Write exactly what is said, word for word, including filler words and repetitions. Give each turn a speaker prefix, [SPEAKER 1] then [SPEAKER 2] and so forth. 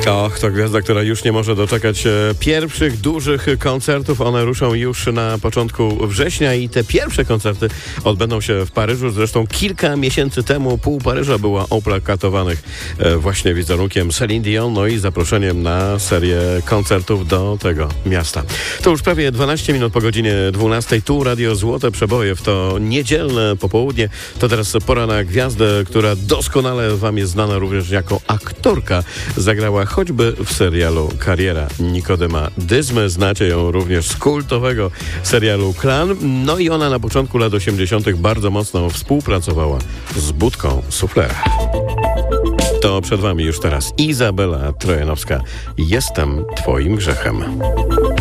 [SPEAKER 1] Och, to gwiazda, która już nie może doczekać się pierwszych dużych koncertów. One ruszą już na początku września i te pierwsze koncerty odbędą się w Paryżu. Zresztą kilka miesięcy temu pół Paryża była oplakatowanych właśnie wizerunkiem Celine Dion, no i zaproszeniem na serię koncertów do tego miasta. To już prawie dwanaście minut po godzinie dwunastej. Tu Radio Złote Przeboje w to niedzielne popołudnie. To teraz pora na gwiazdę, która doskonale wam jest znana również jako aktorka. Zagrała choćby w serialu Kariera Nikodema Dyzmy. Znacie ją również z kultowego serialu Klan. No i ona na początku lat osiemdziesiątych bardzo mocno współpracowała z Budką Suflera. To przed wami już teraz Izabela Trojanowska. Jestem twoim grzechem.